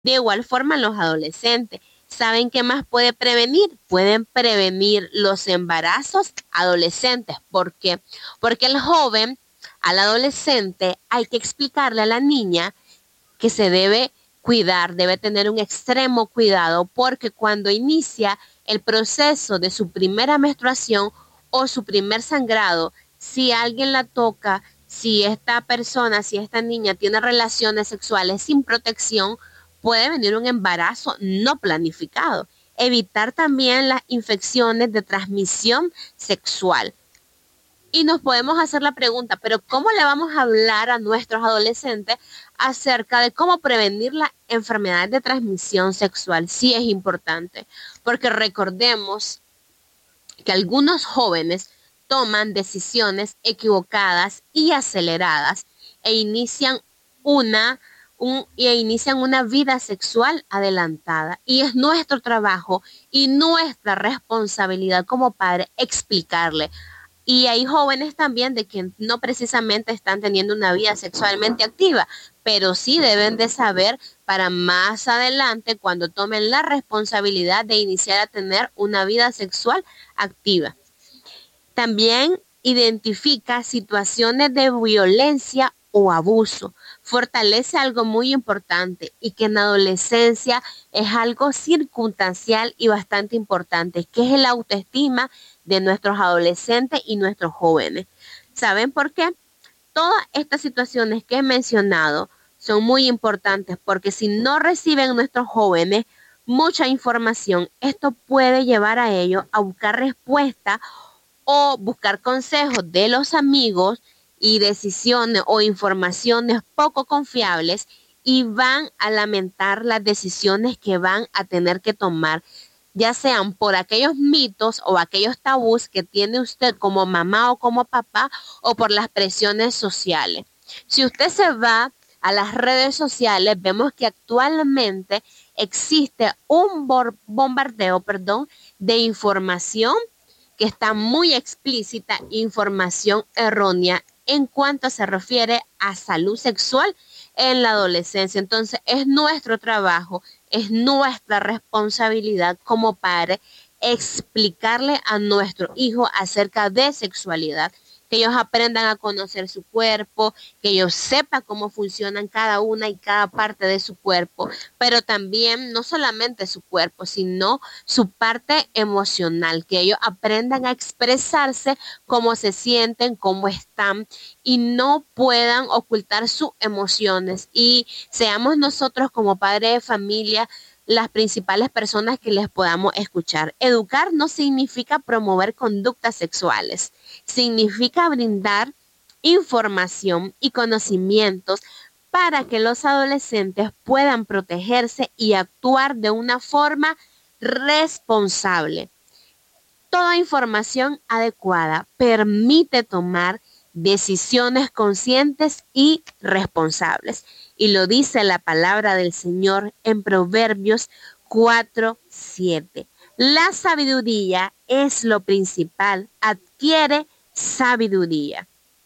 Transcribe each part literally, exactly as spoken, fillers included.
De igual forma, los adolescentes, ¿saben qué más puede prevenir? Pueden prevenir los embarazos adolescentes. ¿Por qué? Porque el joven, al adolescente, hay que explicarle a la niña que se debe cuidar, debe tener un extremo cuidado, porque cuando inicia el proceso de su primera menstruación o su primer sangrado, si alguien la toca, si esta persona, si esta niña tiene relaciones sexuales sin protección, puede venir un embarazo no planificado. Evitar también las infecciones de transmisión sexual. Y nos podemos hacer la pregunta, pero ¿cómo le vamos a hablar a nuestros adolescentes acerca de cómo prevenir las enfermedades de transmisión sexual? Sí es importante, porque recordemos que algunos jóvenes toman decisiones equivocadas y aceleradas e inician una un, e inician una vida sexual adelantada. Y es nuestro trabajo y nuestra responsabilidad como padre explicarle. Y hay jóvenes también de que no precisamente están teniendo una vida sexualmente activa, pero sí deben de saber para más adelante cuando tomen la responsabilidad de iniciar a tener una vida sexual activa. También identifica situaciones de violencia o abuso. Fortalece algo muy importante y que en la adolescencia es algo circunstancial y bastante importante, que es el autoestima de nuestros adolescentes y nuestros jóvenes. ¿Saben por qué? Todas estas situaciones que he mencionado son muy importantes porque si no reciben nuestros jóvenes mucha información, esto puede llevar a ellos a buscar respuesta o buscar consejos de los amigos y decisiones o informaciones poco confiables y van a lamentar las decisiones que van a tener que tomar, ya sean por aquellos mitos o aquellos tabús que tiene usted como mamá o como papá o por las presiones sociales. Si usted se va a las redes sociales, vemos que actualmente existe un bombardeo, perdón, de información que está muy explícita, información errónea en cuanto se refiere a salud sexual en la adolescencia. Entonces, es nuestro trabajo, es nuestra responsabilidad como padre explicarle a nuestro hijo acerca de sexualidad, que ellos aprendan a conocer su cuerpo, que ellos sepan cómo funcionan cada una y cada parte de su cuerpo, pero también no solamente su cuerpo, sino su parte emocional, que ellos aprendan a expresarse cómo se sienten, cómo están y no puedan ocultar sus emociones y seamos nosotros como padres de familia las principales personas que les podamos escuchar. Educar no significa promover conductas sexuales, significa brindar información y conocimientos para que los adolescentes puedan protegerse y actuar de una forma responsable. Toda información adecuada permite tomar decisiones conscientes y responsables. Y lo dice la palabra del Señor en Proverbios cuatro siete. La sabiduría es lo principal, adquiere sabiduría.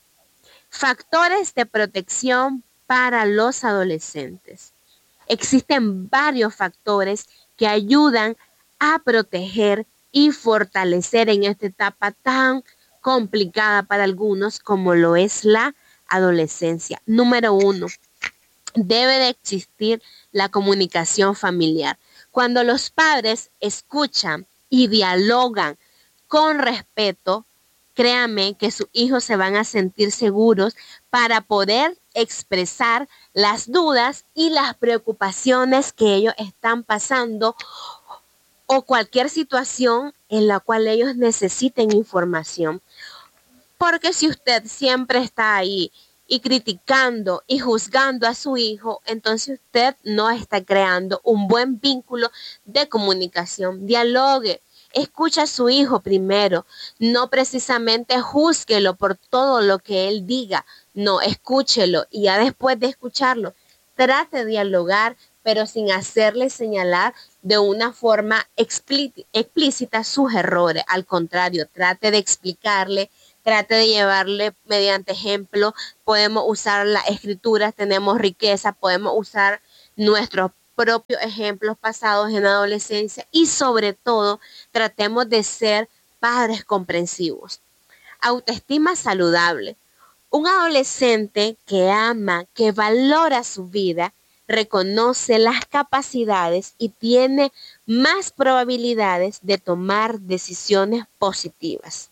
Factores de protección para los adolescentes. Existen varios factores que ayudan a proteger y fortalecer en esta etapa tan complicada para algunos como lo es la adolescencia. Número uno, debe de existir la comunicación familiar. Cuando los padres escuchan y dialogan con respeto, créanme que sus hijos se van a sentir seguros para poder expresar las dudas y las preocupaciones que ellos están pasando o cualquier situación en la cual ellos necesiten información. Porque si usted siempre está ahí y criticando y juzgando a su hijo, entonces usted no está creando un buen vínculo de comunicación. Dialogue, escucha a su hijo primero, no precisamente júzguelo por todo lo que él diga, no, escúchelo y ya después de escucharlo, trate de dialogar, pero sin hacerle señalar de una forma explícita sus errores. Al contrario, trate de explicarle, trate de llevarle mediante ejemplo. Podemos usar las escrituras, tenemos riqueza, podemos usar nuestros propios ejemplos pasados en la adolescencia y sobre todo tratemos de ser padres comprensivos. Autoestima saludable. Un adolescente que ama, que valora su vida, reconoce las capacidades y tiene más probabilidades de tomar decisiones positivas.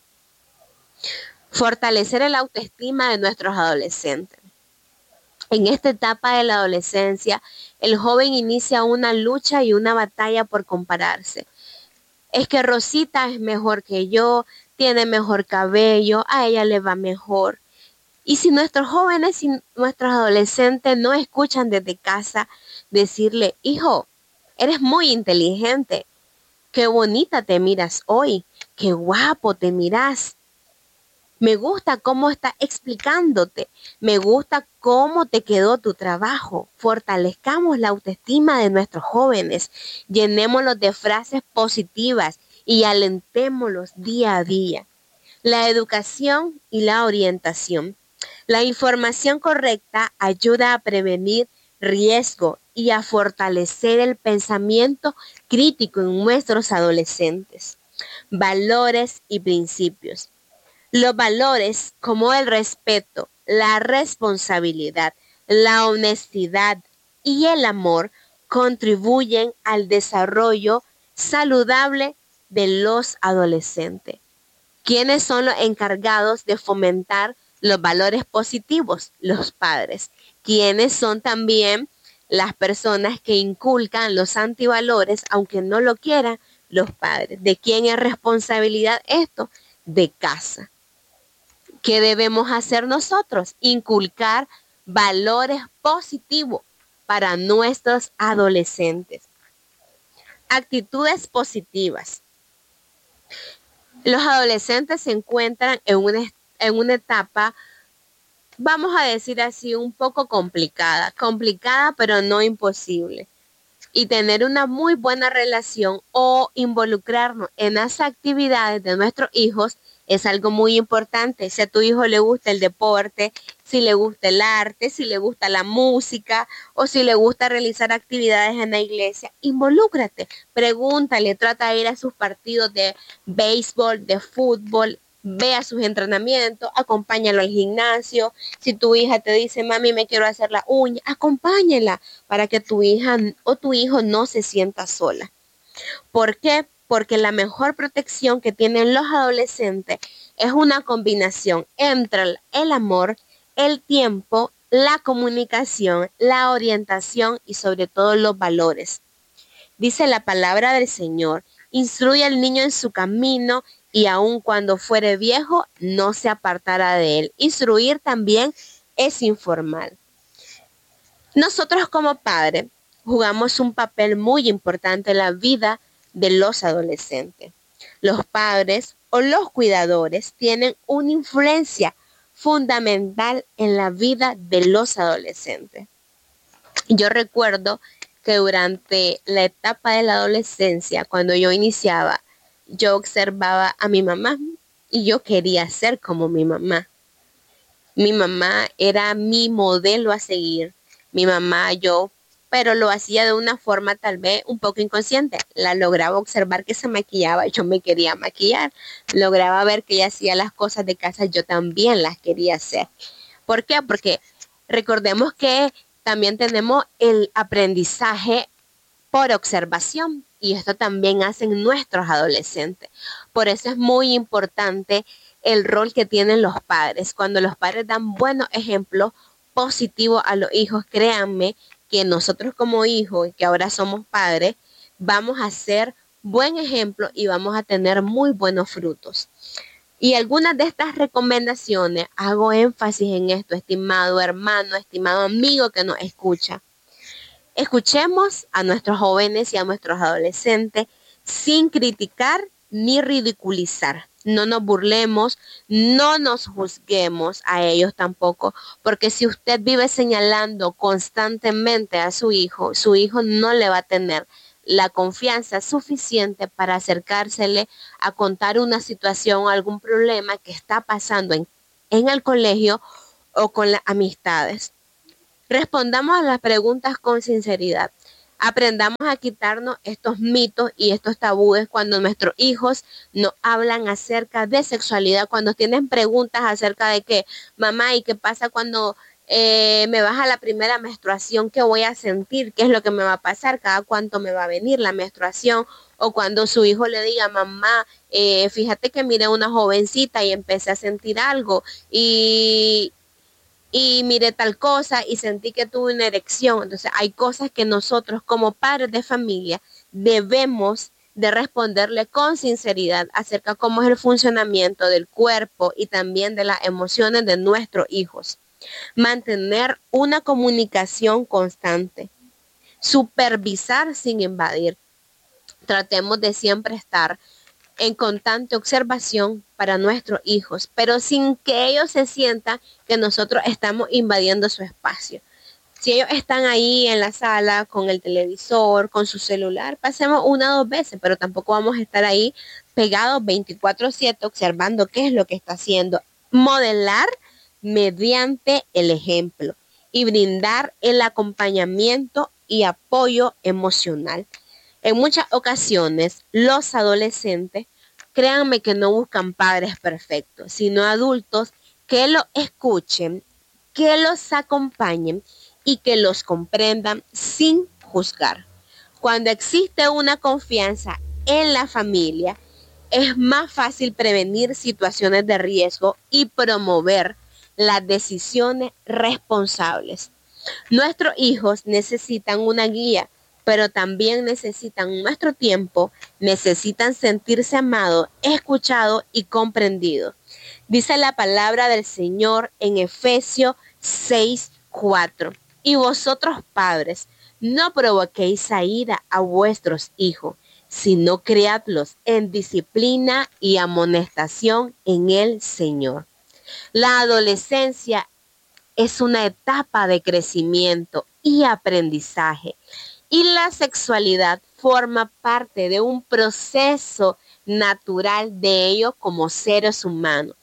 Fortalecer el autoestima de nuestros adolescentes. En esta etapa de la adolescencia, el joven inicia una lucha y una batalla por compararse. Es que Rosita es mejor que yo, tiene mejor cabello, a ella le va mejor. Y si nuestros jóvenes y nuestros adolescentes no escuchan desde casa decirle, hijo, eres muy inteligente, qué bonita te miras hoy, qué guapo te miras. Me gusta cómo estás explicándote. Me gusta cómo te quedó tu trabajo. Fortalezcamos la autoestima de nuestros jóvenes. Llenémoslos de frases positivas y alentémoslos día a día. La educación y la orientación. La información correcta ayuda a prevenir riesgo y a fortalecer el pensamiento crítico en nuestros adolescentes. Valores y principios. Los valores como el respeto, la responsabilidad, la honestidad y el amor contribuyen al desarrollo saludable de los adolescentes. ¿Quiénes son los encargados de fomentar los valores positivos? Los padres. ¿Quiénes son también las personas que inculcan los antivalores, aunque no lo quieran? Los padres. ¿De quién es responsabilidad esto? De casa. ¿Qué debemos hacer nosotros? Inculcar valores positivos para nuestros adolescentes. Actitudes positivas. Los adolescentes se encuentran en una, en una etapa, vamos a decir así, un poco complicada. Complicada, pero no imposible. Y tener una muy buena relación o involucrarnos en las actividades de nuestros hijos es algo muy importante. Si a tu hijo le gusta el deporte, si le gusta el arte, si le gusta la música o si le gusta realizar actividades en la iglesia, involúcrate, pregúntale, trata de ir a sus partidos de béisbol, de fútbol, ve a sus entrenamientos, acompáñalo al gimnasio. Si tu hija te dice, mami, me quiero hacer la uña, acompáñala para que tu hija o tu hijo no se sienta sola. ¿Por qué? Porque la mejor protección que tienen los adolescentes es una combinación entre el amor, el tiempo, la comunicación, la orientación y sobre todo los valores. Dice la palabra del Señor, instruye al niño en su camino y aun cuando fuere viejo no se apartará de él. Instruir también es informar. Nosotros como padres jugamos un papel muy importante en la vida de los adolescentes. Los padres o los cuidadores tienen una influencia fundamental en la vida de los adolescentes. Yo recuerdo que durante la etapa de la adolescencia, cuando yo iniciaba, yo observaba a mi mamá y yo quería ser como mi mamá. Mi mamá era mi modelo a seguir. Mi mamá, yo pero lo hacía de una forma tal vez un poco inconsciente. La lograba observar que se maquillaba, yo me quería maquillar. Lograba ver que ella hacía las cosas de casa, yo también las quería hacer. ¿Por qué? Porque recordemos que también tenemos el aprendizaje por observación y esto también hacen nuestros adolescentes. Por eso es muy importante el rol que tienen los padres. Cuando los padres dan buenos ejemplos positivos a los hijos, créanme que nosotros como hijos, que ahora somos padres, vamos a ser buen ejemplo y vamos a tener muy buenos frutos. Y algunas de estas recomendaciones, hago énfasis en esto, estimado hermano, estimado amigo que nos escucha. Escuchemos a nuestros jóvenes y a nuestros adolescentes sin criticar ni ridiculizar. No nos burlemos, no nos juzguemos a ellos tampoco, porque si usted vive señalando constantemente a su hijo, su hijo no le va a tener la confianza suficiente para acercársele a contar una situación o algún problema que está pasando en, en el colegio o con las amistades. Respondamos a las preguntas con sinceridad. Aprendamos a quitarnos estos mitos y estos tabúes cuando nuestros hijos nos hablan acerca de sexualidad, cuando tienen preguntas acerca de que, mamá, ¿y qué pasa cuando eh, me baja la primera menstruación? ¿Qué voy a sentir? ¿Qué es lo que me va a pasar? ¿Cada cuánto me va a venir la menstruación? O cuando su hijo le diga, mamá, eh, fíjate que miré una jovencita y empecé a sentir algo y, y miré tal cosa y sentí que tuve una erección. Entonces hay cosas que nosotros como padres de familia debemos de responderle con sinceridad acerca de cómo es el funcionamiento del cuerpo y también de las emociones de nuestros hijos. Mantener una comunicación constante, supervisar sin invadir. Tratemos de siempre estar en constante observación para nuestros hijos, pero sin que ellos se sientan que nosotros estamos invadiendo su espacio. Si ellos están ahí en la sala con el televisor, con su celular, pasemos una o dos veces, pero tampoco vamos a estar ahí pegados veinticuatro siete observando qué es lo que está haciendo. Modelar mediante el ejemplo y brindar el acompañamiento y apoyo emocional. En muchas ocasiones, los adolescentes, créanme que no buscan padres perfectos, sino adultos que los escuchen, que los acompañen y que los comprendan sin juzgar. Cuando existe una confianza en la familia, es más fácil prevenir situaciones de riesgo y promover las decisiones responsables. Nuestros hijos necesitan una guía, pero también necesitan nuestro tiempo, necesitan sentirse amados, escuchados y comprendidos. Dice la palabra del Señor en Efesios seis cuatro. Y vosotros, padres, no provoquéis a ira a vuestros hijos, sino criadlos en disciplina y amonestación en el Señor. La adolescencia es una etapa de crecimiento y aprendizaje, y la sexualidad forma parte de un proceso natural de ellos como seres humanos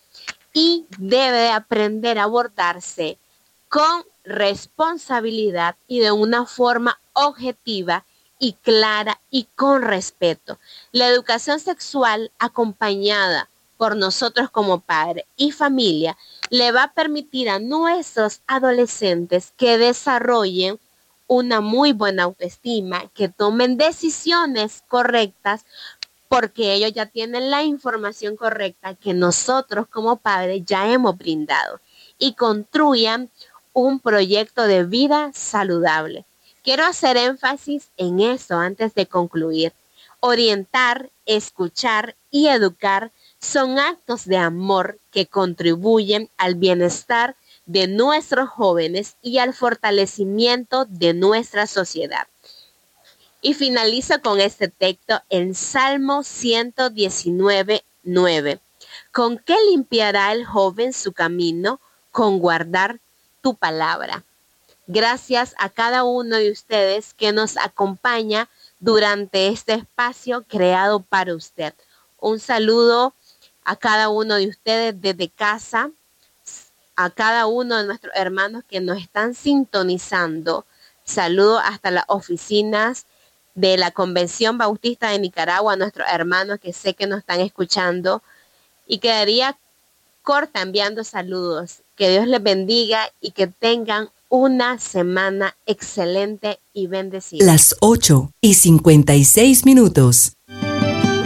y debe aprender a abordarse con responsabilidad y de una forma objetiva y clara y con respeto. La educación sexual acompañada por nosotros como padres y familia le va a permitir a nuestros adolescentes que desarrollen una muy buena autoestima, que tomen decisiones correctas porque ellos ya tienen la información correcta que nosotros como padres ya hemos brindado y construyan un proyecto de vida saludable. Quiero hacer énfasis en eso antes de concluir. Orientar, escuchar y educar son actos de amor que contribuyen al bienestar de nuestros jóvenes y al fortalecimiento de nuestra sociedad. Y finalizo con este texto en Salmo ciento diecinueve, nueve. ¿Con qué limpiará el joven su camino? Con guardar tu palabra. Gracias a cada uno de ustedes que nos acompaña durante este espacio creado para usted. Un saludo a cada uno de ustedes desde casa, a cada uno de nuestros hermanos que nos están sintonizando. Saludo hasta las oficinas de la Convención Bautista de Nicaragua, a nuestros hermanos que sé que nos están escuchando, y quedaría corta enviando saludos. Que Dios les bendiga y que tengan una semana excelente y bendecida. Las ocho y cincuenta y seis minutos.